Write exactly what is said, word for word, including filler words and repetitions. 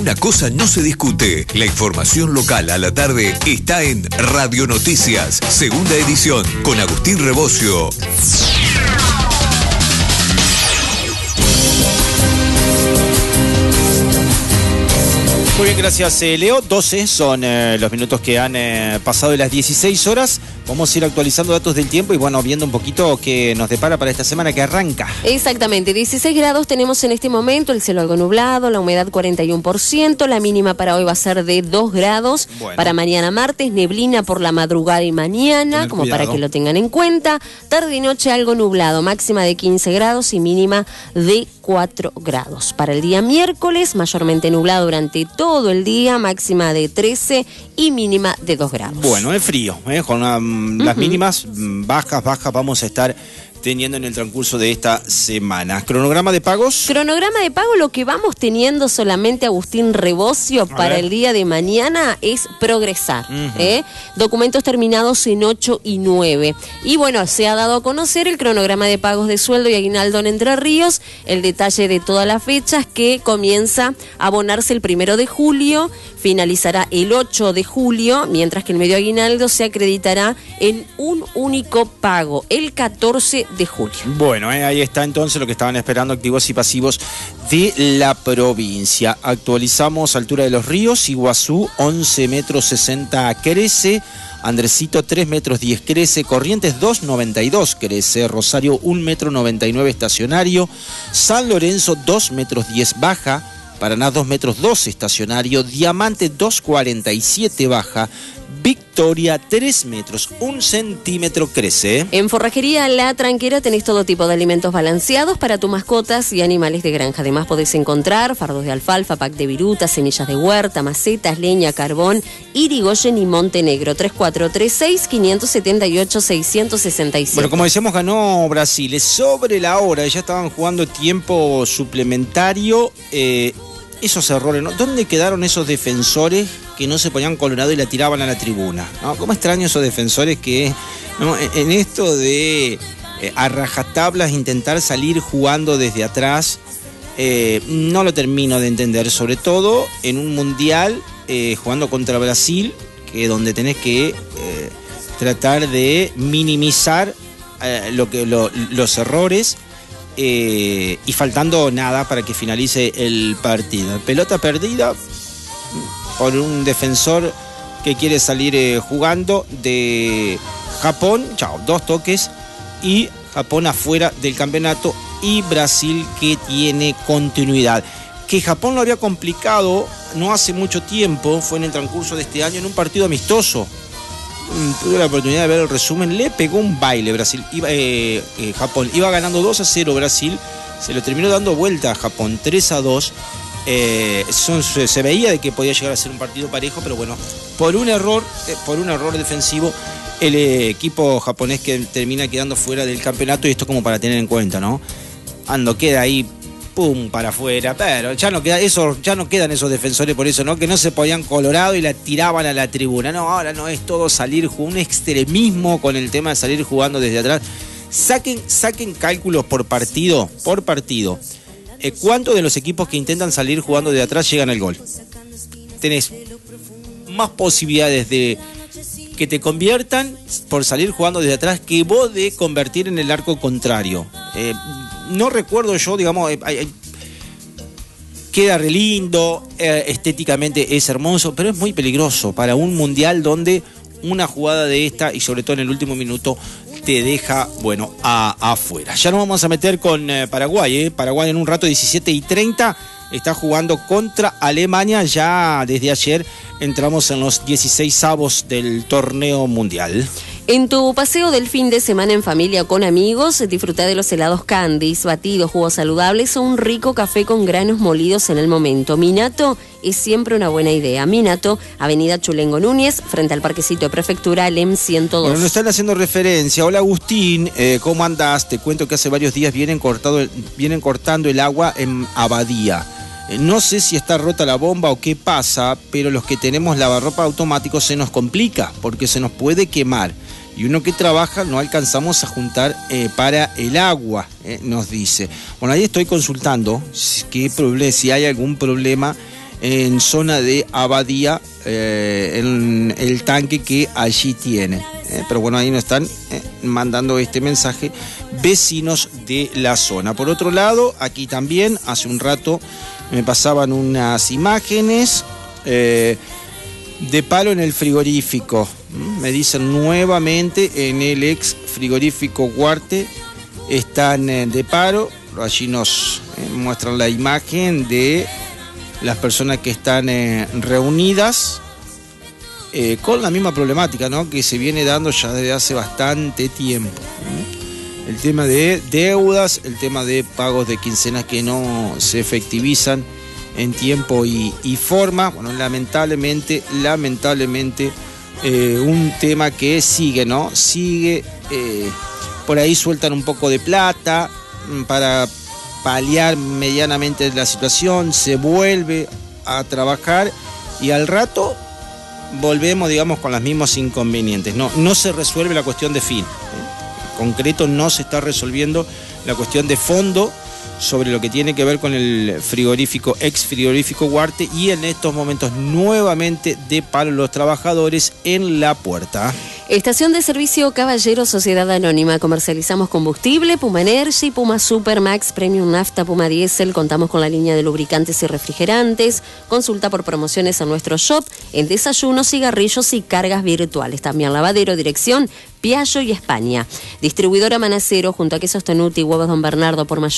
una cosa no se discute. La información local a la tarde está en Radio Noticias, segunda edición, con Agustín Rebocio. Muy bien, gracias, eh, Leo. doce son eh, los minutos que han eh, pasado de las dieciséis horas. Vamos a ir actualizando datos del tiempo y, bueno, viendo un poquito qué nos depara para esta semana que arranca. Exactamente, dieciséis grados tenemos en este momento, el cielo algo nublado, la humedad cuarenta y uno por ciento, la mínima para hoy va a ser de dos grados, bueno. Para mañana martes, neblina por la madrugada y mañana, Tener como cuidado. Para que lo tengan en cuenta. Tarde y noche algo nublado, máxima de quince grados y mínima de cuatro grados. Para el día miércoles, mayormente nublado durante todo el día, máxima de trece y mínima de dos grados. Bueno, es frío, ¿eh? Con una, uh-huh. las mínimas bajas, bajas vamos a estar teniendo en el transcurso de esta semana. ¿Cronograma de pagos? Cronograma de pago, lo que vamos teniendo solamente, Agustín Rebocio, para el día de mañana es progresar. Uh-huh. ¿eh? Documentos terminados en ocho y nueve. Y bueno, se ha dado a conocer el cronograma de pagos de sueldo y aguinaldo en Entre Ríos, el detalle de todas las fechas, que comienza a abonarse el primero de julio, finalizará el ocho de julio, mientras que el medio aguinaldo se acreditará en un único pago, el catorce de julio. Bueno, eh, ahí está entonces lo que estaban esperando activos y pasivos de la provincia. Actualizamos altura de los ríos: Iguazú once metros sesenta crece, Andresito tres metros diez crece, Corrientes dos noventa y dos crece, Rosario un metro noventa y nueve estacionario, San Lorenzo dos metros diez baja, Paraná dos metros dos estacionario, Diamante dos cuarenta y siete baja, Victoria tres metros un centímetro crece. En Forrajería La Tranquera tenés todo tipo de alimentos balanceados para tus mascotas y animales de granja. Además podés encontrar fardos de alfalfa, pack de viruta, semillas de huerta, macetas, leña, carbón, Irigoyen y Montenegro. tres cuatro tres seis, cinco siete ocho, seis seis siete. Bueno, como decíamos, ganó Brasil. Es sobre la hora, ya estaban jugando tiempo suplementario. Eh, esos errores, ¿no? ¿Dónde quedaron esos defensores que no se ponían colorado y la tiraban a la tribuna? ¿No? ¿Cómo extraño esos defensores que, ¿no? en esto de eh, a rajatablas intentar salir jugando desde atrás? Eh, no lo termino de entender, sobre todo en un mundial eh, jugando contra Brasil, que donde tenés que eh, tratar de minimizar eh, lo que, lo, los errores. Eh, y faltando nada para que finalice el partido. Pelota perdida por un defensor que quiere salir eh, jugando de Japón. Chao, dos toques y Japón afuera del campeonato, y Brasil que tiene continuidad. Que Japón lo había complicado no hace mucho tiempo, fue en el transcurso de este año en un partido amistoso. Tuve la oportunidad de ver el resumen, le pegó un baile Brasil, iba, eh, eh, Japón, iba ganando dos a cero Brasil, se lo terminó dando vuelta a Japón, tres a dos, eh, son, se, se veía de que podía llegar a ser un partido parejo, pero bueno, por un error, eh, por un error defensivo, el eh, equipo japonés que termina quedando fuera del campeonato, y esto como para tener en cuenta, ¿no? Ando, queda ahí, pum, para afuera, pero ya no queda eso, ya no quedan esos defensores por eso, ¿no? Que no se podían colorado y la tiraban a la tribuna. No, ahora no es todo salir, un extremismo con el tema de salir jugando desde atrás. Saquen, saquen cálculos por partido, por partido. Eh, ¿Cuántos de los equipos que intentan salir jugando desde atrás llegan al gol? Tenés más posibilidades de que te conviertan por salir jugando desde atrás que vos de convertir en el arco contrario. Eh, no recuerdo yo, digamos, eh, eh, queda re lindo, eh, estéticamente es hermoso, pero es muy peligroso para un mundial donde una jugada de esta, y sobre todo en el último minuto, te deja, bueno, a, afuera. Ya nos vamos a meter con eh, Paraguay, eh. Paraguay en un rato, diecisiete y treinta, está jugando contra Alemania. Ya desde ayer entramos en los dieciseisavos del torneo mundial. En tu paseo del fin de semana en familia o con amigos, disfruta de los helados Candies, batidos, jugos saludables o un rico café con granos molidos en el momento. Minato es siempre una buena idea. Minato, Avenida Chulengo Núñez, frente al parquecito de Prefectura, L E M ciento dos. Bueno, nos están haciendo referencia. Hola Agustín, eh, ¿cómo andás? Te cuento que hace varios días vienen, cortado, vienen cortando el agua en Abadía. Eh, no sé si está rota la bomba o qué pasa, pero los que tenemos lavarropa automático se nos complica porque se nos puede quemar. Y uno que trabaja no alcanzamos a juntar eh, para el agua, eh, nos dice. Bueno, ahí estoy consultando qué problema, si hay algún problema en zona de Abadía, eh, en el tanque que allí tiene. Eh, pero bueno, ahí nos están eh, mandando este mensaje vecinos de la zona. Por otro lado, aquí también, hace un rato me pasaban unas imágenes eh, de palo en el frigorífico. Me dicen nuevamente en el ex frigorífico Huarte están eh, de paro. Allí nos eh, muestran la imagen de las personas que están eh, reunidas eh, con la misma problemática, ¿no?, que se viene dando ya desde hace bastante tiempo. ¿eh? El tema de deudas, el tema de pagos de quincenas que no se efectivizan en tiempo y, y forma. Bueno, lamentablemente, lamentablemente, eh, un tema que sigue, ¿no? Sigue, eh, por ahí sueltan un poco de plata para paliar medianamente la situación, se vuelve a trabajar y al rato volvemos, digamos, con los mismos inconvenientes. No, no se resuelve la cuestión de fin. En concreto, no se está resolviendo la cuestión de fondo sobre lo que tiene que ver con el frigorífico, ex frigorífico Huarte, y en estos momentos nuevamente de palo los trabajadores en la puerta. Estación de servicio Caballero Sociedad Anónima. Comercializamos combustible, Puma Energy, Puma Super Max, Premium Nafta, Puma Diesel. Contamos con la línea de lubricantes y refrigerantes. Consulta por promociones en nuestro shop, en desayunos, cigarrillos y cargas virtuales. También lavadero, dirección Piaggio y España. Distribuidora Manacero, junto a Quesos Tenuti, Huevos Don Bernardo por mayor.